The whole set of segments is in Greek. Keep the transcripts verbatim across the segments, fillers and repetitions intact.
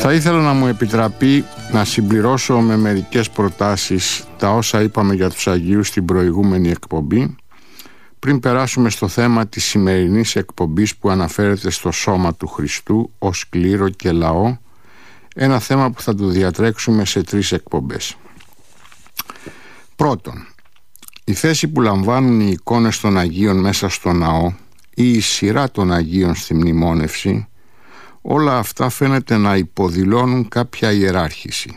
Θα ήθελα να μου επιτραπεί να συμπληρώσω με μερικές προτάσεις τα όσα είπαμε για τους Αγίους στην προηγούμενη εκπομπή, πριν περάσουμε στο θέμα της σημερινής εκπομπής που αναφέρεται στο σώμα του Χριστού ως κλήρο και λαό, ένα θέμα που θα το διατρέξουμε σε τρεις εκπομπές. Πρώτον, η θέση που λαμβάνουν οι εικόνες των Αγίων μέσα στο ναό ή η σειρά των Αγίων στη μνημόνευση, όλα αυτά φαίνεται να υποδηλώνουν κάποια ιεράρχηση.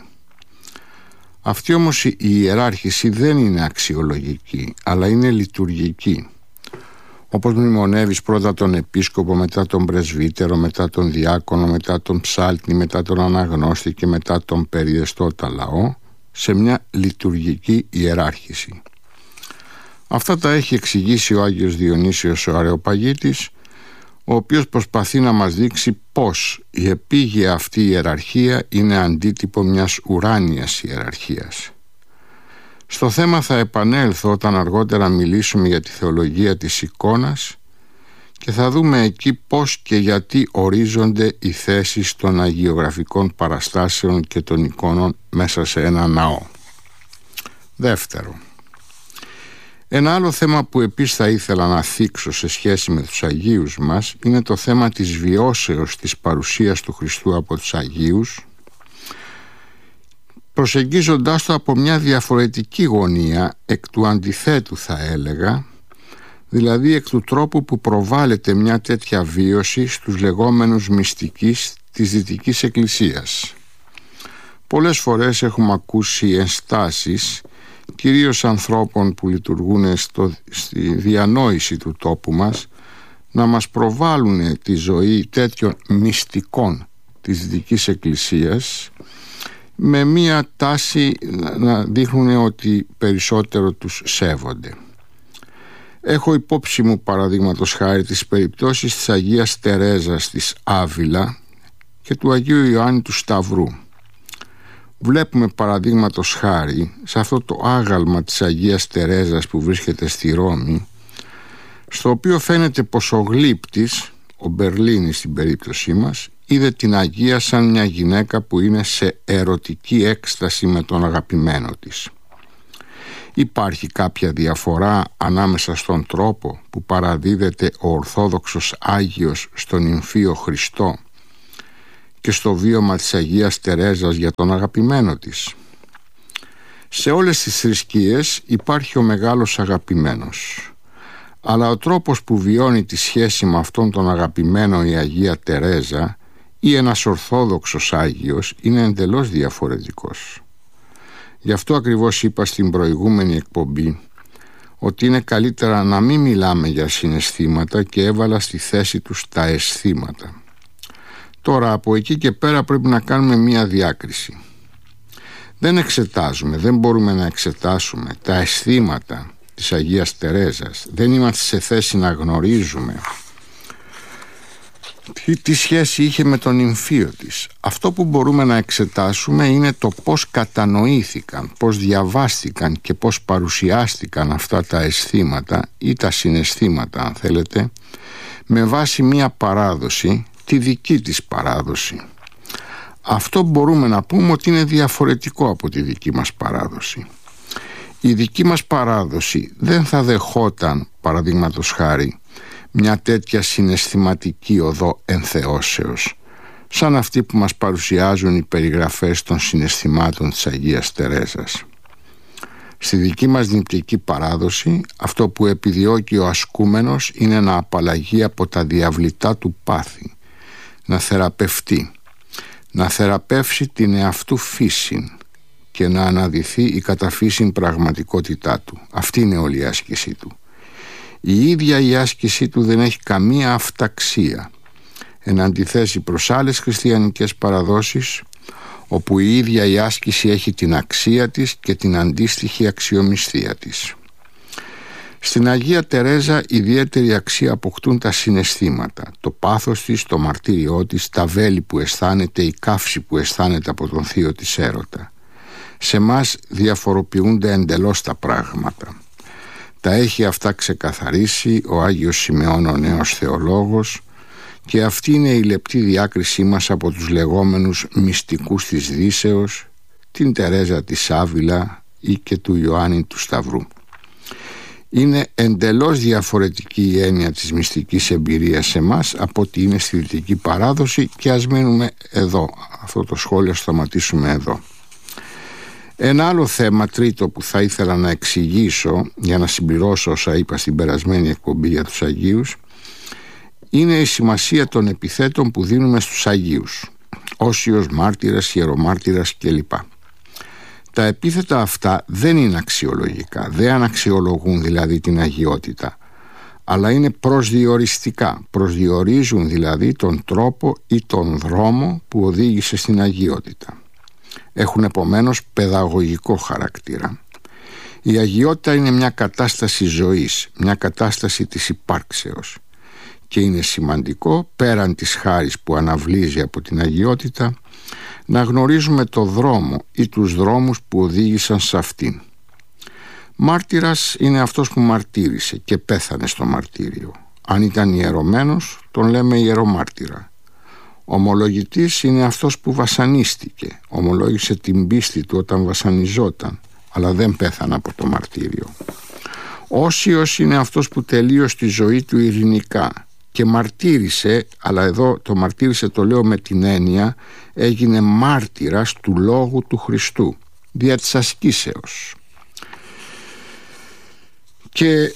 Αυτή όμως η ιεράρχηση δεν είναι αξιολογική, αλλά είναι λειτουργική. Όπως μνημονεύεις πρώτα τον επίσκοπο, μετά τον πρεσβύτερο, μετά τον διάκονο, μετά τον ψάλτη, μετά τον αναγνώστη και μετά τον περιεστώτα λαό, σε μια λειτουργική ιεράρχηση. Αυτά τα έχει εξηγήσει ο Άγιος Διονύσιος ο Αρεοπαγίτης, ο οποίος προσπαθεί να μας δείξει πως η επίγεια αυτή ιεραρχία είναι αντίτυπο μιας ουράνιας ιεραρχίας. Στο θέμα θα επανέλθω όταν αργότερα μιλήσουμε για τη θεολογία της εικόνας και θα δούμε εκεί πως και γιατί ορίζονται οι θέσεις των αγιογραφικών παραστάσεων και των εικόνων μέσα σε ένα ναό. Δεύτερο, ένα άλλο θέμα που επίσης θα ήθελα να θίξω σε σχέση με τους Αγίους μας είναι το θέμα της βιώσεως της παρουσίας του Χριστού από τους Αγίους, προσεγγίζοντάς το από μια διαφορετική γωνία, εκ του αντιθέτου θα έλεγα, δηλαδή εκ του τρόπου που προβάλλεται μια τέτοια βίωση στους λεγόμενους μυστικείς της Δυτικής Εκκλησίας. Πολλές φορές έχουμε ακούσει ενστάσεις, κυρίως ανθρώπων που λειτουργούν στο, στη διανόηση του τόπου μας, να μας προβάλλουν τη ζωή τέτοιων μυστικών της Δυτικής Εκκλησίας με μία τάση να δείχνουν ότι περισσότερο τους σέβονται. Έχω υπόψη μου παραδείγματος χάρη τις περιπτώσεις της Αγίας Τερέζας της Άβυλα και του Αγίου Ιωάννη του Σταυρού. Βλέπουμε παραδείγματος χάρη σε αυτό το άγαλμα της Αγίας Τερέζας που βρίσκεται στη Ρώμη, στο οποίο φαίνεται πως ο γλύπτης, ο Μπερλίνη στην περίπτωσή μας, είδε την Αγία σαν μια γυναίκα που είναι σε ερωτική έκσταση με τον αγαπημένο της. Υπάρχει κάποια διαφορά ανάμεσα στον τρόπο που παραδίδεται ο Ορθόδοξος Άγιος στον Υμφίο Χριστό και στο βίωμα της Αγίας Τερέζας για τον αγαπημένο της? Σε όλες τις θρησκείες υπάρχει ο μεγάλος αγαπημένος, αλλά ο τρόπος που βιώνει τη σχέση με αυτόν τον αγαπημένο η Αγία Τερέζα ή ένας Ορθόδοξος Άγιος είναι εντελώς διαφορετικός. Γι' αυτό ακριβώς είπα στην προηγούμενη εκπομπή ότι είναι καλύτερα να μην μιλάμε για συναισθήματα και έβαλα στη θέση τους τα αισθήματα. Τώρα από εκεί και πέρα πρέπει να κάνουμε μία διάκριση. Δεν εξετάζουμε, δεν μπορούμε να εξετάσουμε τα αισθήματα της Αγίας Τερέζας. Δεν είμαστε σε θέση να γνωρίζουμε τι, τι σχέση είχε με τον Υμφίο της. Αυτό που μπορούμε να εξετάσουμε είναι το πώς κατανοήθηκαν, πώς διαβάστηκαν και πώς παρουσιάστηκαν αυτά τα αισθήματα ή τα συναισθήματα, αν θέλετε, με βάση μία παράδοση, τη δική της παράδοση. Αυτό μπορούμε να πούμε ότι είναι διαφορετικό από τη δική μας παράδοση. Η δική μας παράδοση δεν θα δεχόταν, παραδείγματος χάρη, μια τέτοια συναισθηματική οδό ενθεώσεως, σαν αυτή που μας παρουσιάζουν οι περιγραφές των συναισθημάτων της Αγίας Τερέζας. Στη δική μας νηπτική παράδοση, αυτό που επιδιώκει ο ασκούμενος είναι να απαλλαγεί από τα διαβλητά του πάθη, να θεραπευτεί, να θεραπεύσει την εαυτού φύση και να αναδυθεί η καταφύσιν πραγματικότητά του. Αυτή είναι όλη η άσκησή του. Η ίδια η άσκησή του δεν έχει καμία αυταξία, εν αντιθέσει προς άλλες χριστιανικές παραδόσεις, όπου η ίδια η άσκηση έχει την αξία της και την αντίστοιχη αξιομισθία της. Στην Αγία Τερέζα ιδιαίτερη αξία αποκτούν τα συναισθήματα, το πάθος της, το μαρτύριό της, τα βέλη που αισθάνεται, η καύση που αισθάνεται από τον θείο της έρωτα. Σε μας διαφοροποιούνται εντελώς τα πράγματα. Τα έχει αυτά ξεκαθαρίσει ο Άγιος Σημεών ο νέος θεολόγος Και αυτή είναι η λεπτή διάκρισή μας από τους λεγόμενους μυστικούς της Δύσεως, την Τερέζα της Άβυλα ή και του Ιωάννη του Σταυρού. Είναι εντελώς διαφορετική η έννοια της μυστικής εμπειρίας σε μας από ότι είναι στη δυτική παράδοση, και ας μείνουμε εδώ. Αυτό το σχόλιο σταματήσουμε εδώ. Ένα άλλο θέμα, τρίτο, που θα ήθελα να εξηγήσω για να συμπληρώσω όσα είπα στην περασμένη εκπομπή για τους Αγίους, είναι η σημασία των επιθέτων που δίνουμε στους Αγίους: Όσιος, μάρτυρας, ιερομάρτυρας κλπ. Τα επίθετα αυτά δεν είναι αξιολογικά, δεν αναξιολογούν δηλαδή την αγιότητα, αλλά είναι προσδιοριστικά, προσδιορίζουν δηλαδή τον τρόπο ή τον δρόμο που οδήγησε στην αγιότητα. Έχουν επομένως παιδαγωγικό χαρακτήρα. Η αγιότητα είναι μια κατάσταση ζωής, μια κατάσταση της υπάρξεως, και είναι σημαντικό, πέραν της χάρης που αναβλύζει από την αγιότητα, να γνωρίζουμε το δρόμο ή τους δρόμους που οδήγησαν σε αυτήν. Μάρτυρας είναι αυτός που μαρτύρησε και πέθανε στο μαρτύριο. Αν ήταν ιερωμένος, τον λέμε ιερομάρτυρα. Ομολογητής είναι αυτός που βασανίστηκε, ομολόγησε την πίστη του όταν βασανιζόταν, αλλά δεν πέθανε από το μαρτύριο. Όσιος είναι αυτός που τελείωσε τη ζωή του ειρηνικά και μαρτύρησε, αλλά εδώ το μαρτύρησε το λέω με την έννοια, έγινε μάρτυρας του Λόγου του Χριστού δια της ασκήσεως. Και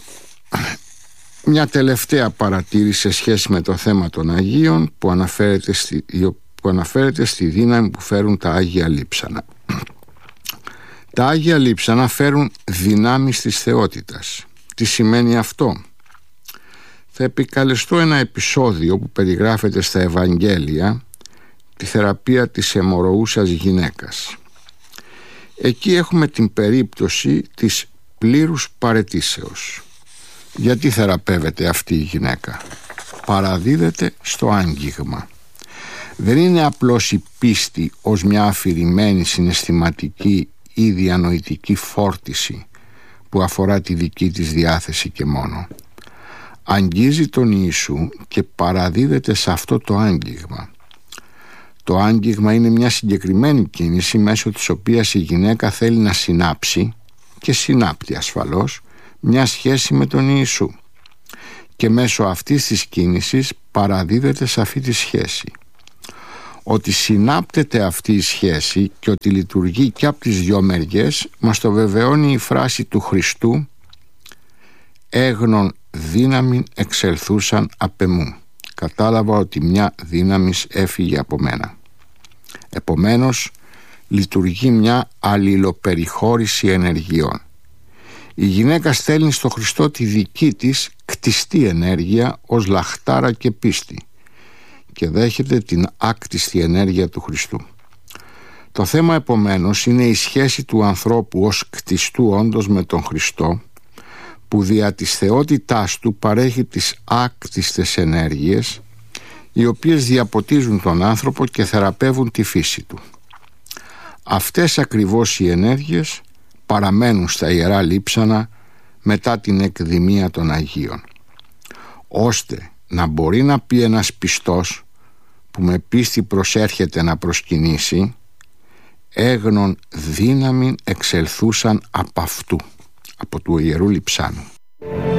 μια τελευταία παρατήρηση σε σχέση με το θέμα των Αγίων που αναφέρεται στη, που αναφέρεται στη δύναμη που φέρουν τα Άγια Λείψανα. Τα Άγια Λείψανα φέρουν δυνάμεις της θεότητας. Τι σημαίνει αυτό? Θα επικαλεστώ ένα επεισόδιο που περιγράφεται στα Ευαγγέλια, τη θεραπεία της αιμορροούσας γυναίκας. Εκεί έχουμε την περίπτωση της πλήρους παραιτήσεως. Γιατί θεραπεύεται αυτή η γυναίκα? Παραδίδεται στο άγγιγμα. Δεν είναι απλώς η πίστη ως μια αφηρημένη συναισθηματική ή διανοητική φόρτιση που αφορά τη δική της διάθεση και μόνο. Αγγίζει τον Ιησού και παραδίδεται σε αυτό το άγγιγμα. Το άγγιγμα είναι μια συγκεκριμένη κίνηση μέσω της οποίας η γυναίκα θέλει να συνάψει, και συνάπτει ασφαλώς, μια σχέση με τον Ιησού, και μέσω αυτής της κίνησης παραδίδεται σε αυτή τη σχέση. Ότι συνάπτεται αυτή η σχέση και ότι λειτουργεί και από τις δυο μεριές μας το βεβαιώνει η φράση του Χριστού «Έγνον δύναμην εξελθούσαν απ' εμού». Κατάλαβα ότι μια δύναμης έφυγε από μένα. Επομένως λειτουργεί μια αλληλοπεριχώρηση ενεργειών. Η γυναίκα στέλνει στο Χριστό τη δική της κτιστή ενέργεια ως λαχτάρα και πίστη και δέχεται την άκτιστη ενέργεια του Χριστού. Το θέμα επομένως είναι η σχέση του ανθρώπου ως κτιστού όντως με τον Χριστό, που δια της θεότητάς του παρέχει τις άκτιστες ενέργειες, οι οποίες διαποτίζουν τον άνθρωπο και θεραπεύουν τη φύση του. Αυτές ακριβώς οι ενέργειες παραμένουν στα Ιερά Λείψανα μετά την εκδημία των Αγίων, ώστε να μπορεί να πει ένας πιστός που με πίστη προσέρχεται να προσκυνήσει «Έγνον δύναμην εξελθούσαν απ' αυτού», από του Ιερού Λειψάνου.